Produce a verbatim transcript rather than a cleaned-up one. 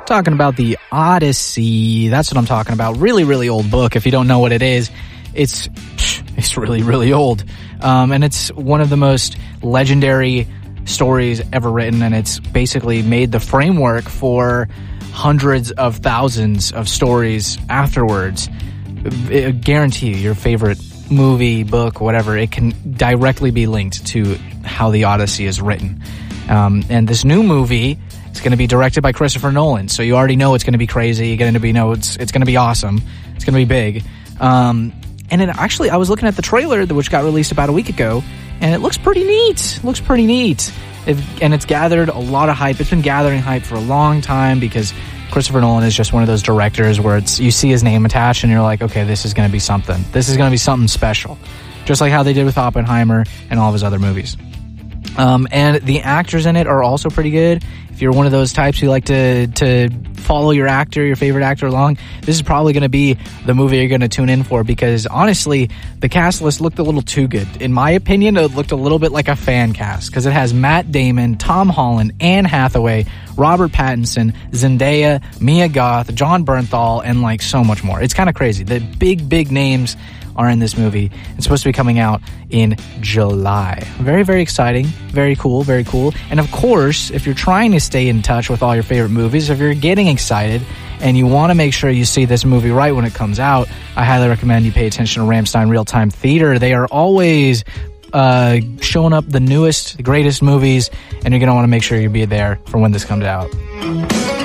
Talking about the Odyssey. That's what I'm talking about. Really, really old book. If you don't know what it is, it's it's really, really old. Um, and it's one of the most legendary stories ever written, and it's basically made the framework for hundreds of thousands of stories afterwards. I guarantee you, your favorite movie, book, whatever, it can directly be linked to how the Odyssey is written. Um, and this new movie, it's going to be directed by Christopher Nolan, so you already know it's going to be crazy. You're going to be know it's it's going to be awesome. It's going to be big. Um, and it actually, I was looking at the trailer, which got released about a week ago, and it looks pretty neat. It looks pretty neat. It, and it's gathered a lot of hype. It's been gathering hype for a long time because Christopher Nolan is just one of those directors where it's you see his name attached and you're like, okay, this is going to be something. This is going to be something special. Just like how they did with Oppenheimer and all of his other movies. Um, and the actors in it are also pretty good. If you're one of those types who like to to follow your actor, your favorite actor along, this is probably going to be the movie you're going to tune in for because, honestly, the cast list looked a little too good. In my opinion, it looked a little bit like a fan cast because it has Matt Damon, Tom Holland, Anne Hathaway, Robert Pattinson, Zendaya, Mia Goth, John Bernthal, and, like, so much more. It's kind of crazy. The big, big names are in this movie. It's supposed to be coming out in July. Very, very exciting. Very cool, very cool. And of course, if you're trying to stay in touch with all your favorite movies, if you're getting excited and you want to make sure you see this movie right when it comes out, I highly recommend you pay attention to Ramstein Real Time Theater. They are always uh, showing up the newest, the greatest movies, and you're going to want to make sure you be there for when this comes out.